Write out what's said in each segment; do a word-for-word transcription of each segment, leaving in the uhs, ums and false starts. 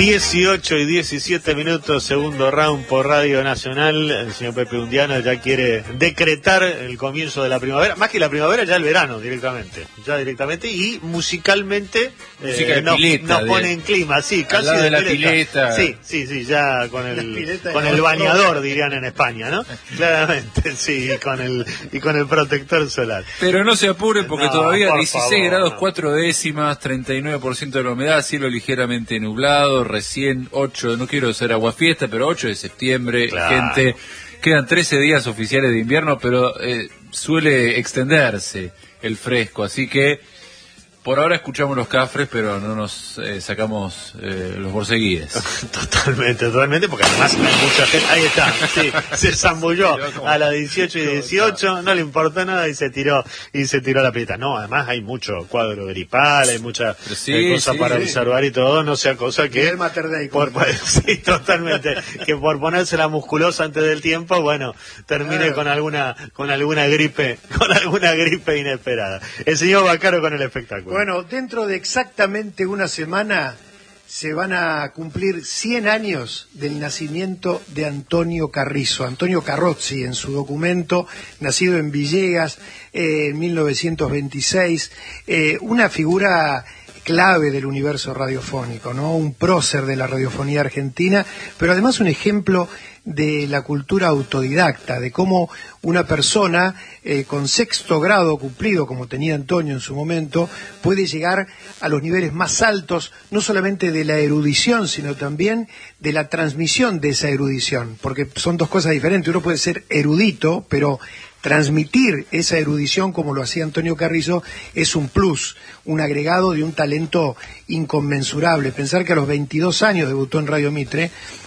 dieciocho y diecisiete minutos, segundo round por Radio Nacional. El señor Pepe Undiano ya quiere decretar el comienzo de la primavera, más que la primavera, ya el verano directamente, ya directamente y musicalmente eh, nos, pileta, nos pone de, en clima, sí, casi de, de la pileta. pileta. Sí, sí, sí, ya con el con el bañador, dirían en España, ¿no? Claramente, sí, y con el y con el protector solar. Pero no se apuren porque no, todavía por dieciséis favor, grados no. cuatro décimas, treinta y nueve por ciento de la humedad, cielo ligeramente nublado, recién ocho, no quiero ser aguafiesta, pero ocho de septiembre, claro. Gente, quedan trece días oficiales de invierno, pero eh, suele extenderse el fresco, así que por ahora escuchamos los cafres, pero no nos eh, sacamos eh, los borceguíes. Totalmente, totalmente, porque además hay mucha gente. Ahí está, sí, se zambulló a las dieciocho y dieciocho, no le importó nada y se tiró y se tiró la pileta. No, además hay mucho cuadro gripal, hay mucha sí, eh, cosa sí, para sí. observar y todo, no sea cosa que el Mater Dei, por, sí, totalmente, que por ponerse la musculosa antes del tiempo, bueno, termine ah. con alguna con alguna gripe, con alguna gripe inesperada. El señor Baccaro con el espectáculo. Bueno, dentro de exactamente una semana se van a cumplir cien años del nacimiento de Antonio Carrizo, Antonio Carrozzi, en su documento, nacido en Villegas eh, en mil novecientos veintiséis, eh, una figura clave del universo radiofónico, ¿no? Un prócer de la radiofonía argentina, pero además un ejemplo de la cultura autodidacta, de cómo una persona eh, con sexto grado cumplido, como tenía Antonio en su momento, puede llegar a los niveles más altos, no solamente de la erudición, sino también de la transmisión de esa erudición, porque son dos cosas diferentes. Uno puede ser erudito, pero transmitir esa erudición como lo hacía Antonio Carrizo es un plus, un agregado de un talento inconmensurable. Pensar que a los veintidós años debutó en Radio Mitre,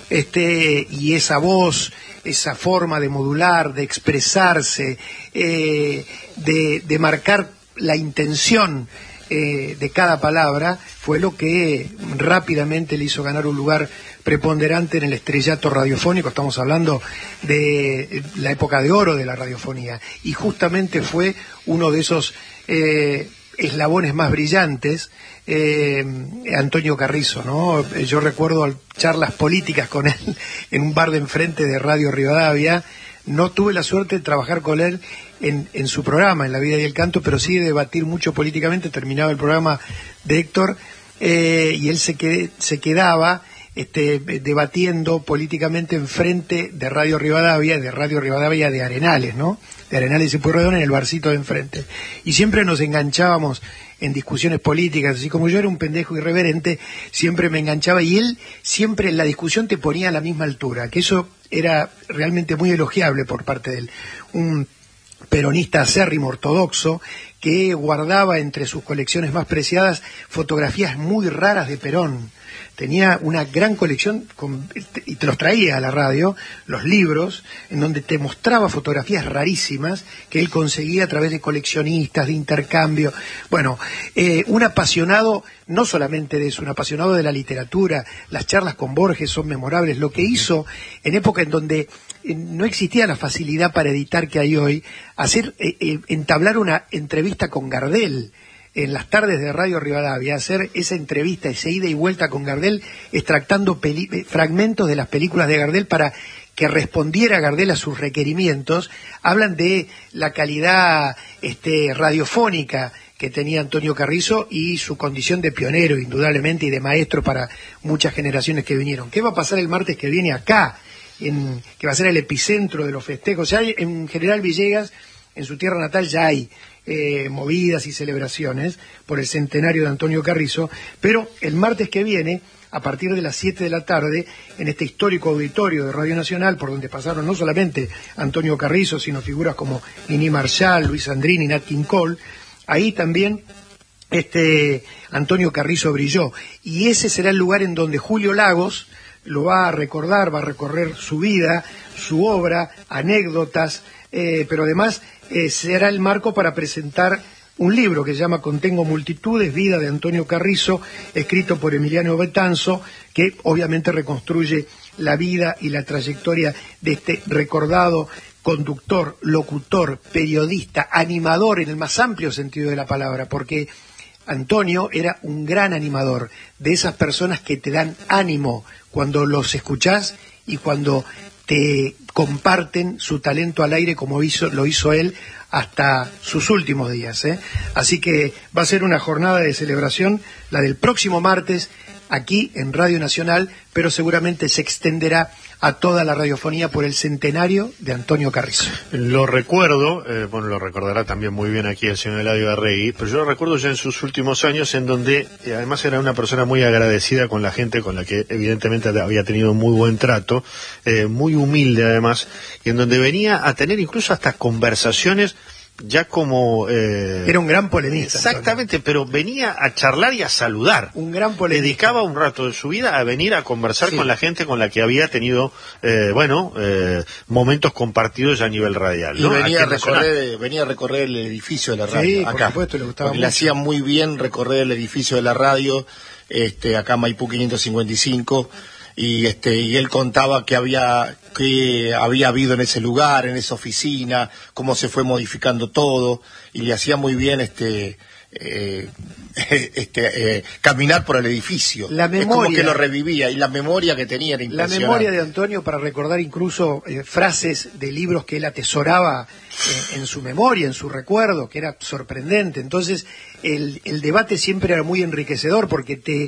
este, y esa voz, esa forma de modular, de expresarse, eh, de, de marcar la intención eh, de cada palabra, fue lo que rápidamente le hizo ganar un lugar preponderante en el estrellato radiofónico. Estamos hablando de la época de oro de la radiofonía, y justamente fue uno de esos eh, eslabones más brillantes, eh, Antonio Carrizo, ¿no? Yo recuerdo charlas políticas con él en un bar de enfrente de Radio Rivadavia. No tuve la suerte de trabajar con él en, en su programa, en La Vida y el Canto, pero sí de debatir mucho políticamente. Terminaba el programa de Héctor eh, y él se, qued, se quedaba Este, debatiendo políticamente enfrente de Radio Rivadavia, de Radio Rivadavia de Arenales, ¿no? De Arenales y Pueyrredón, en el barcito de enfrente. Y siempre nos enganchábamos en discusiones políticas, así como yo era un pendejo irreverente, siempre me enganchaba, y él siempre en la discusión te ponía a la misma altura, que eso era realmente muy elogiable por parte de él. Un peronista acérrimo ortodoxo que guardaba entre sus colecciones más preciadas fotografías muy raras de Perón. Tenía una gran colección con, y te los traía a la radio, los libros, en donde te mostraba fotografías rarísimas que él conseguía a través de coleccionistas, de intercambio. Bueno, eh, un apasionado, no solamente de eso, un apasionado de la literatura. Las charlas con Borges son memorables. Lo que hizo en época en donde eh, no existía la facilidad para editar que hay hoy, hacer eh, eh, entablar una entrevista con Gardel en las tardes de Radio Rivadavia, hacer esa entrevista, esa ida y vuelta con Gardel, extractando fragmentos de las películas de Gardel para que respondiera Gardel a sus requerimientos, hablan de la calidad este, radiofónica que tenía Antonio Carrizo y su condición de pionero, indudablemente, y de maestro para muchas generaciones que vinieron. ¿Qué va a pasar el martes que viene acá, en, que va a ser el epicentro de los festejos? Ya hay, en General Villegas, en su tierra natal, ya hay Eh, movidas y celebraciones por el centenario de Antonio Carrizo, pero el martes que viene, a partir de las siete de la tarde, en este histórico auditorio de Radio Nacional, por donde pasaron no solamente Antonio Carrizo, sino figuras como Nini Marshall, Luis Andrini, Nat King Cole, ahí también este Antonio Carrizo brilló, y ese será el lugar en donde Julio Lagos lo va a recordar, va a recorrer su vida, su obra, anécdotas, eh, pero además eh, será el marco para presentar un libro que se llama Contengo Multitudes, Vida de Antonio Carrizo, escrito por Emiliano Betanzo, que obviamente reconstruye la vida y la trayectoria de este recordado conductor, locutor, periodista, animador en el más amplio sentido de la palabra, porque Antonio era un gran animador, de esas personas que te dan ánimo cuando los escuchás y cuando te comparten su talento al aire como hizo, lo hizo él hasta sus últimos días, ¿eh? Así que va a ser una jornada de celebración, la del próximo martes, aquí en Radio Nacional, pero seguramente se extenderá a toda la radiofonía por el centenario de Antonio Carrizo. Lo recuerdo, eh, bueno, lo recordará también muy bien aquí el señor Eladio Arregui, pero yo lo recuerdo ya en sus últimos años, en donde eh, además era una persona muy agradecida con la gente, con la que evidentemente había tenido muy buen trato, eh, muy humilde además, y en donde venía a tener incluso hasta conversaciones ya como... Eh, era un gran polemista. Exactamente, Antonio. Pero venía a charlar y a saludar. Un gran polemista. Dedicaba un rato de su vida a venir a conversar sí. con la gente con la que había tenido, eh, bueno, eh, momentos compartidos ya a nivel radial, ¿no? Y venía a, recorrer, venía a recorrer el edificio de la radio. Sí, acá. por supuesto, le gustaba mucho. Le hacía muy bien recorrer el edificio de la radio, este, acá Maipú quinientos cincuenta y cinco, y este y él contaba que había que había habido en ese lugar, en esa oficina, cómo se fue modificando todo, y le hacía muy bien este eh, este eh, caminar por el edificio. La memoria, es como que lo revivía, y la memoria que tenía era impresionante. La memoria de Antonio para recordar incluso eh, frases de libros que él atesoraba eh, en su memoria, en su recuerdo, que era sorprendente. Entonces el, el debate siempre era muy enriquecedor porque te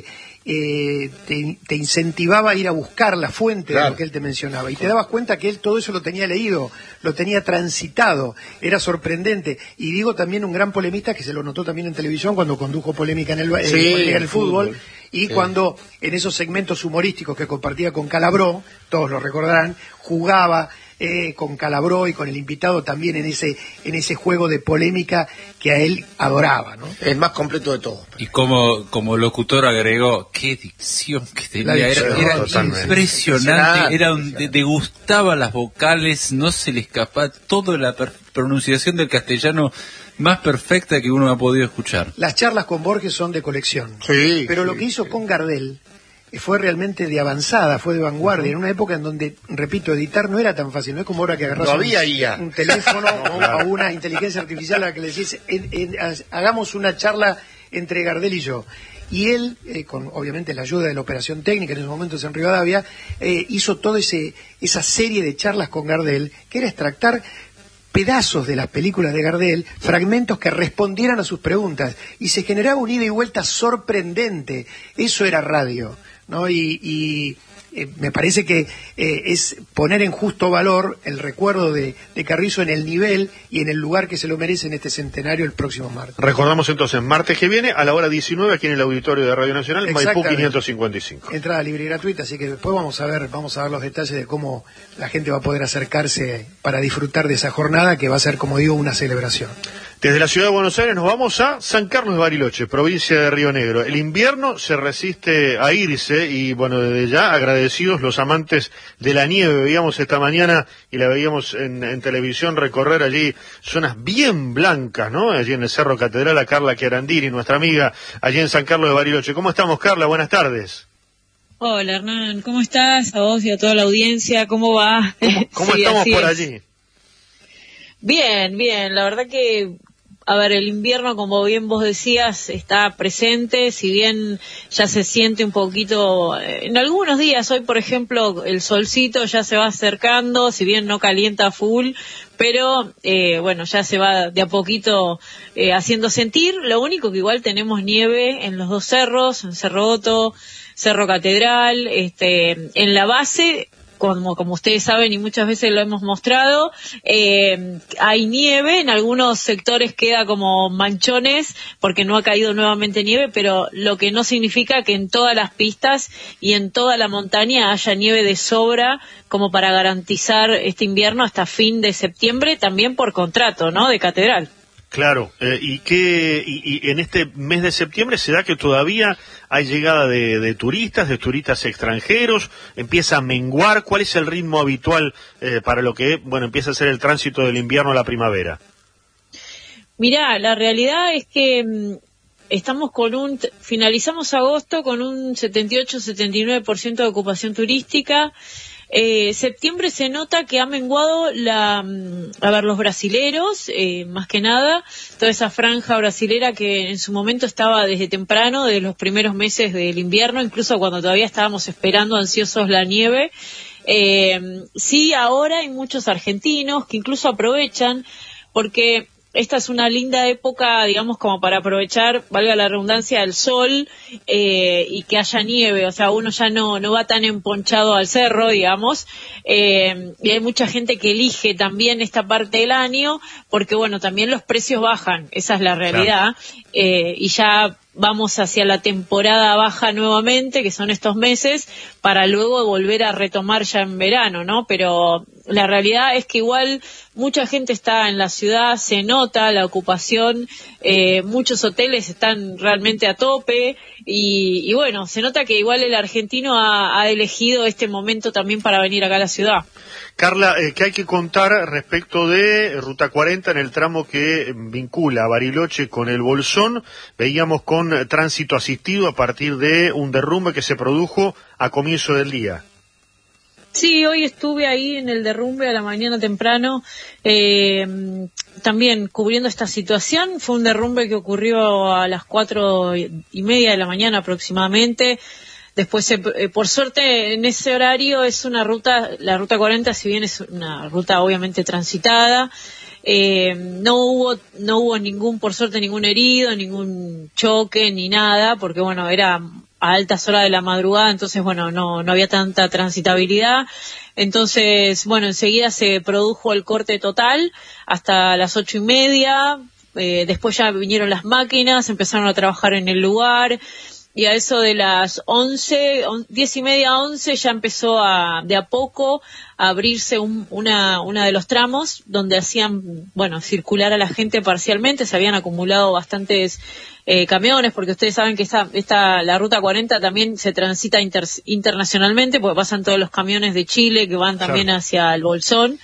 Eh, te, te incentivaba a ir a buscar la fuente claro. de lo que él te mencionaba, y te dabas cuenta que él todo eso lo tenía leído, lo tenía transitado, era sorprendente. Y digo también un gran polemista que se lo notó también en televisión cuando condujo polémica en el, sí, eh, en el fútbol, fútbol. Y sí. cuando en esos segmentos humorísticos que compartía con Calabró, todos lo recordarán, jugaba eh, con Calabró y con el invitado también en ese en ese juego de polémica que a él adoraba, ¿no? El más completo de todos. Y como como locutor agregó, qué dicción que tenía, dicción, era, era impresionante, era un, de, degustaba las vocales, no se le escapaba toda la per- pronunciación del castellano más perfecta que uno ha podido escuchar. Las charlas con Borges son de colección, sí, pero sí, lo que hizo sí. con Gardel fue realmente de avanzada, fue de vanguardia, uh-huh. en una época en donde, repito, editar no era tan fácil, no es como ahora que agarras no un, un teléfono o a una inteligencia artificial a la que le decís, en, en, hagamos una charla entre Gardel y yo. Y él, eh, con obviamente la ayuda de la operación técnica en esos momentos en Rivadavia, eh, hizo toda ese, esa serie de charlas con Gardel, que era extractar pedazos de las películas de Gardel, fragmentos que respondieran a sus preguntas, y se generaba un ida y vuelta sorprendente. Eso era radio, ¿no? Y, y eh, me parece que eh, es poner en justo valor el recuerdo de, de Carrizo en el nivel y en el lugar que se lo merece en este centenario el próximo martes. Recordamos entonces, martes que viene a la hora diecinueve aquí en el auditorio de Radio Nacional, Maipú quinientos cincuenta y cinco. Entrada libre y gratuita, así que después vamos a ver, vamos a ver los detalles de cómo la gente va a poder acercarse para disfrutar de esa jornada que va a ser, como digo, una celebración. Desde la ciudad de Buenos Aires nos vamos a San Carlos de Bariloche, provincia de Río Negro. El invierno se resiste a irse y, bueno, desde ya agradecidos los amantes de la nieve. Veíamos esta mañana y la veíamos en, en televisión recorrer allí zonas bien blancas, ¿no? Allí en el Cerro Catedral a Carla Chiarandini, nuestra amiga, allí en San Carlos de Bariloche. ¿Cómo estamos, Carla? Buenas tardes. Hola, Hernán. ¿Cómo estás? A vos y a toda la audiencia. ¿Cómo va? ¿Cómo, cómo sí, estamos por es. allí? Bien, bien. La verdad que... A ver, el invierno, como bien vos decías, está presente, si bien ya se siente un poquito, en algunos días, hoy por ejemplo, el solcito ya se va acercando, si bien no calienta full, pero eh, bueno, ya se va de a poquito eh, haciendo sentir. Lo único que igual tenemos nieve en los dos cerros, en Cerro Otto, Cerro Catedral, este, en la base... Como, como ustedes saben y muchas veces lo hemos mostrado, eh, hay nieve, en algunos sectores queda como manchones porque no ha caído nuevamente nieve, pero lo que no significa que en todas las pistas y en toda la montaña haya nieve de sobra como para garantizar este invierno hasta fin de septiembre, también por contrato, ¿no?, de Catedral. Claro, eh, y que y, y en este mes de septiembre se da que todavía hay llegada de, de turistas, de turistas extranjeros, empieza a menguar. ¿Cuál es el ritmo habitual eh, para lo que, bueno, empieza a ser el tránsito del invierno a la primavera? Mirá, la realidad es que mmm, estamos con un, finalizamos agosto con un setenta y ocho a setenta y nueve por ciento de ocupación turística. Eh, septiembre se nota que ha menguado la, a ver, los brasileros, eh, más que nada, toda esa franja brasilera que en su momento estaba desde temprano, de los primeros meses del invierno, incluso cuando todavía estábamos esperando ansiosos la nieve. Eh, sí, ahora hay muchos argentinos que incluso aprovechan, porque esta es una linda época, digamos, como para aprovechar, valga la redundancia, el sol eh, y que haya nieve. O sea, uno ya no no va tan emponchado al cerro, digamos. Eh, y hay mucha gente que elige también esta parte del año porque, bueno, también los precios bajan. Esa es la realidad. Claro. Eh, y ya vamos hacia la temporada baja nuevamente, que son estos meses, para luego volver a retomar ya en verano, ¿no? Pero la realidad es que igual mucha gente está en la ciudad, se nota la ocupación, eh, muchos hoteles están realmente a tope y, y bueno, se nota que igual el argentino ha, ha elegido este momento también para venir acá a la ciudad. Carla, eh, ¿qué hay que contar respecto de Ruta cuarenta en el tramo que vincula Bariloche con el Bolsón? Veíamos con tránsito asistido a partir de un derrumbe que se produjo a comienzo del día. Sí, hoy estuve ahí en el derrumbe a la mañana temprano, eh, también cubriendo esta situación. Fue un derrumbe que ocurrió a las cuatro y media de la mañana aproximadamente. Después, eh, por suerte, en ese horario es una ruta, la Ruta cuarenta, si bien es una ruta obviamente transitada, eh, no hubo no hubo ningún, por suerte, ningún herido, ningún choque, ni nada, porque bueno, era a altas horas de la madrugada, entonces bueno, no no había tanta transitabilidad. Entonces, bueno, enseguida se produjo el corte total hasta las ocho y media, eh, después ya vinieron las máquinas, empezaron a trabajar en el lugar, y a eso de las once, diez y media, once, ya empezó a, de a poco, a abrirse un, una, una de los tramos donde hacían, bueno, circular a la gente parcialmente. Se habían acumulado bastantes eh, camiones, porque ustedes saben que esta, esta, la Ruta cuarenta también se transita inter, internacionalmente, porque pasan todos los camiones de Chile que van también claro. hacia el Bolsón.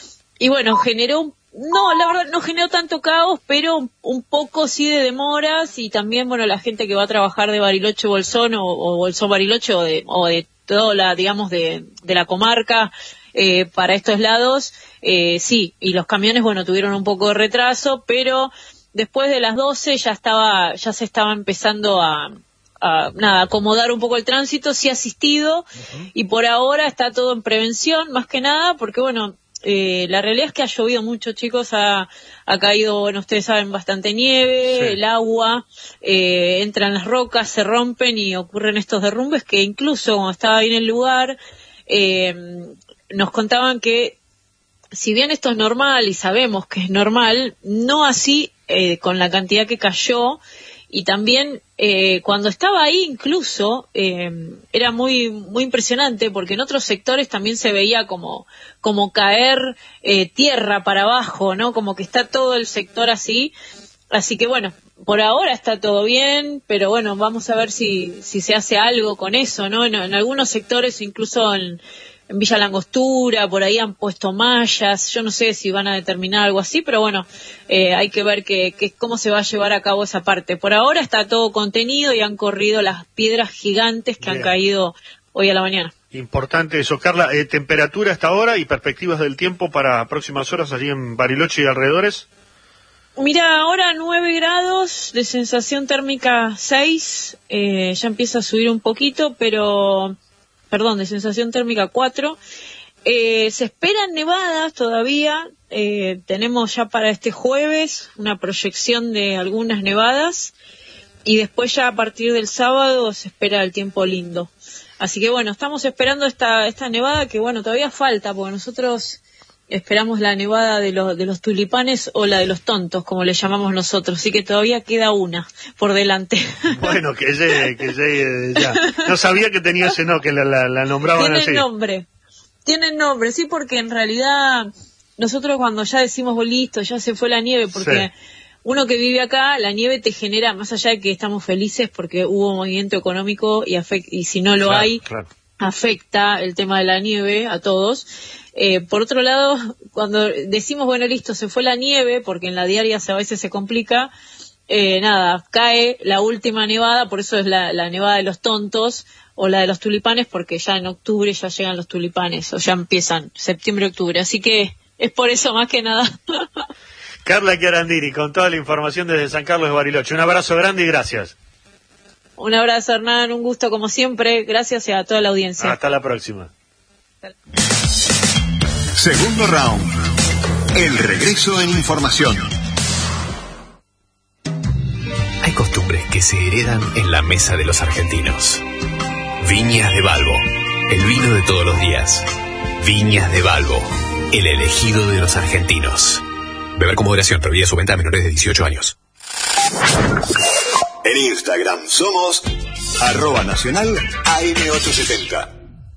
Y bueno, generó un No, la verdad no generó tanto caos, pero un poco sí de demoras, y también, bueno, la gente que va a trabajar de Bariloche Bolsón o, o Bolsón Bariloche o de, o de toda la, digamos, de, de la comarca eh, para estos lados, eh, sí, y los camiones, bueno, tuvieron un poco de retraso, pero después de las doce ya estaba, ya se estaba empezando a, a nada, acomodar un poco el tránsito, sí asistido, uh-huh. y por ahora está todo en prevención, más que nada, porque bueno, Eh, la realidad es que ha llovido mucho, chicos, ha, ha caído, bueno, ustedes saben, bastante nieve, sí. el agua, eh, entran las rocas, se rompen y ocurren estos derrumbes que incluso cuando estaba ahí en el lugar, eh, nos contaban que si bien esto es normal y sabemos que es normal, no así eh, con la cantidad que cayó. Y también eh, cuando estaba ahí incluso eh, era muy muy impresionante, porque en otros sectores también se veía como como caer eh, tierra para abajo, ¿no? Como que está todo el sector así. Así que bueno, por ahora está todo bien, pero bueno, vamos a ver si si se hace algo con eso, ¿no? En, en algunos sectores, incluso en En Villa Langostura, por ahí han puesto mallas, yo no sé si van a determinar algo así, pero bueno, eh, hay que ver que, que cómo se va a llevar a cabo esa parte. Por ahora está todo contenido y han corrido las piedras gigantes que Bien. han caído hoy a la mañana. Importante eso. Carla, eh, temperatura hasta ahora y perspectivas del tiempo para próximas horas allí en Bariloche y alrededores. Mira, ahora nueve grados, de sensación térmica seis, eh, ya empieza a subir un poquito, pero... perdón, de sensación térmica cuatro. Eh, se esperan nevadas todavía, eh, tenemos ya para este jueves una proyección de algunas nevadas, y después ya a partir del sábado se espera el tiempo lindo. Así que bueno, estamos esperando esta esta nevada que bueno, todavía falta, porque nosotros esperamos la nevada de los de los tulipanes o la de los tontos, como le llamamos nosotros, así que todavía queda una por delante. Bueno, que llegue, que llegue ya. No sabía que tenía ese no, que la, la, la nombraban Tiene así. Tiene nombre, tiene nombre, sí, porque en realidad nosotros cuando ya decimos, oh, listo, ya se fue la nieve, porque sí. uno que vive acá, la nieve te genera, más allá de que estamos felices porque hubo movimiento económico y, afect- y si no lo claro, hay, claro. afecta el tema de la nieve a todos. Eh, por otro lado, cuando decimos, bueno, listo, se fue la nieve, porque en la diaria a veces se complica, eh, nada, cae la última nevada, por eso es la, la nevada de los tontos, o la de los tulipanes, porque ya en octubre ya llegan los tulipanes, o ya empiezan septiembre, octubre, así que es por eso más que nada. Carla Chiarandini, con toda la información desde San Carlos de Bariloche. Un abrazo grande y gracias. Un abrazo, Hernán, un gusto como siempre, gracias y a toda la audiencia. Hasta la próxima. Segundo round. El regreso en información. Hay costumbres que se heredan en la mesa de los argentinos. Viñas de Balbo, el vino de todos los días. Viñas de Balbo, el elegido de los argentinos. Beber con moderación, prohibida su venta a menores de dieciocho años. En Instagram somos arroba nacional A M ochocientos setenta.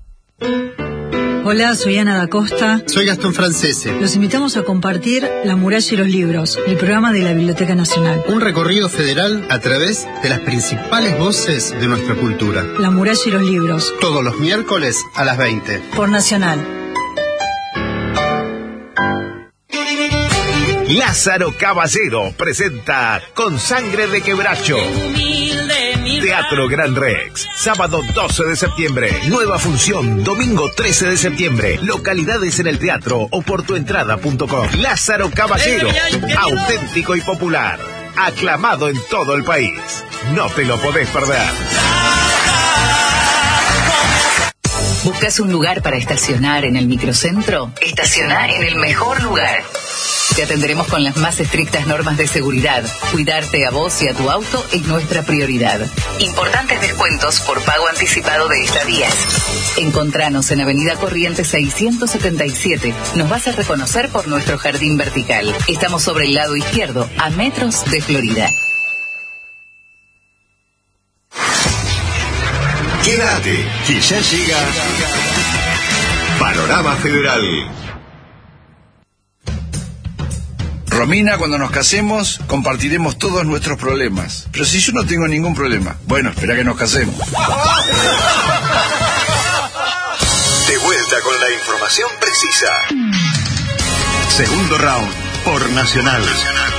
Hola, soy Ana da Costa. Soy Gastón Francese. Los invitamos a compartir La muralla y los libros, el programa de la Biblioteca Nacional. Un recorrido federal a través de las principales voces de nuestra cultura. La muralla y los libros. Todos los miércoles a las veinte. Por Nacional. Lázaro Caballero presenta Con Sangre de Quebracho. Teatro Gran Rex, sábado doce de septiembre, nueva función, domingo trece de septiembre, localidades en el teatro o por tu entrada punto com. Lázaro Caballero, auténtico y popular, aclamado en todo el país. No te lo podés perder. ¿Buscas un lugar para estacionar en el microcentro? Estaciona en el mejor lugar. Te atenderemos con las más estrictas normas de seguridad. Cuidarte a vos y a tu auto es nuestra prioridad. Importantes descuentos por pago anticipado de estadías. Encontranos en Avenida Corrientes seiscientos setenta y siete. Nos vas a reconocer por nuestro jardín vertical. Estamos sobre el lado izquierdo, a metros de Florida. Quédate, que ya llega Panorama Federal. Romina, cuando nos casemos, compartiremos todos nuestros problemas. Pero si yo no tengo ningún problema, bueno, espera que nos casemos. De vuelta con la información precisa. Segundo round por Nacional.